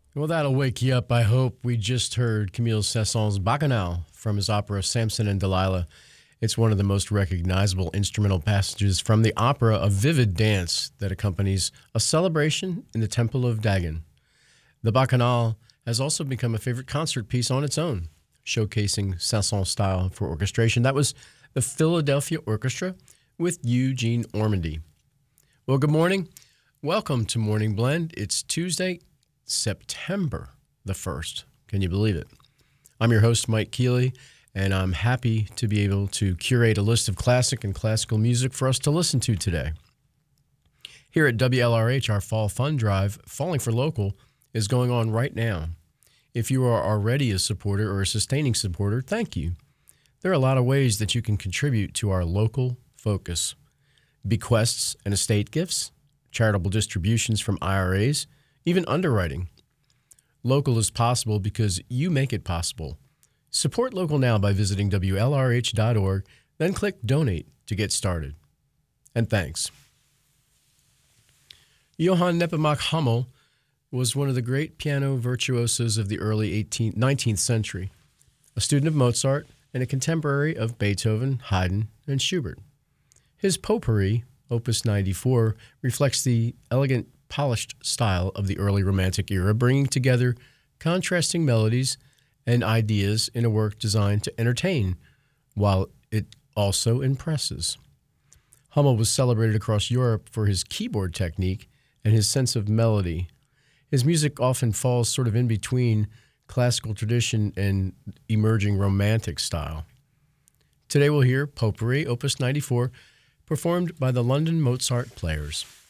Well, that'll wake you up, I hope. We just heard Camille Saint-Saëns' Bacchanal from his opera Samson and Delilah. It's one of the most recognizable instrumental passages from the opera, a vivid dance that accompanies a celebration in the Temple of Dagon. The Bacchanal has also become a favorite concert piece on its own, showcasing Saint-Saëns' style for orchestration. That was the Philadelphia Orchestra with Eugene Ormandy. Well, good morning. Welcome to Morning Blend. It's Tuesday, September the 1st. Can you believe it? I'm your host, Mike Keeley, and I'm happy to be able to curate a list of classic and classical music for us to listen to today. Here at WLRH, our Fall Fun Drive, Falling for Local, is going on right now. If you are already a supporter or a sustaining supporter, thank you. There are a lot of ways that you can contribute to our local focus. Bequests and estate gifts, charitable distributions from IRAs, even underwriting. Local is possible because you make it possible. Support local now by visiting WLRH.org, then click Donate to get started. And thanks. Johann Nepomuk Hummel was one of the great piano virtuosos of the early 19th century, a student of Mozart and a contemporary of Beethoven, Haydn, and Schubert. His potpourri, Opus 94, reflects the elegant, polished style of the early Romantic era, bringing together contrasting melodies and ideas in a work designed to entertain, while it also impresses. Hummel was celebrated across Europe for his keyboard technique and his sense of melody. His music often falls sort of in between classical tradition and emerging Romantic style. Today we'll hear Potpourri, Opus 94, performed by the London Mozart Players.